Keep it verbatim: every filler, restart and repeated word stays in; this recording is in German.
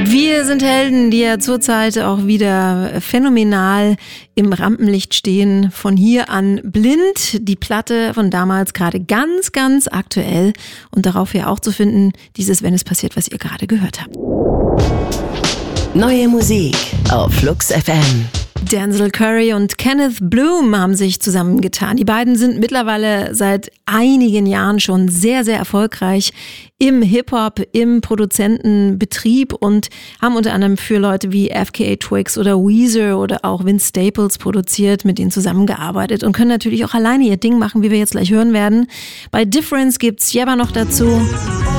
Wir sind Helden, die ja zurzeit auch wieder phänomenal im Rampenlicht stehen. Von hier an blind, die Platte von damals gerade ganz, ganz aktuell und darauf ja auch zu finden, dieses Wenn es passiert, was ihr gerade gehört habt. Neue Musik auf Flux F M. Denzel Curry und Kenneth Bloom haben sich zusammengetan. Die beiden sind mittlerweile seit einigen Jahren schon sehr, sehr erfolgreich im Hip-Hop, im Produzentenbetrieb und haben unter anderem für Leute wie F K A Twigs oder Weezer oder auch Vince Staples produziert, mit denen zusammengearbeitet und können natürlich auch alleine ihr Ding machen, wie wir jetzt gleich hören werden. Bei Difference gibt's Jebba noch dazu.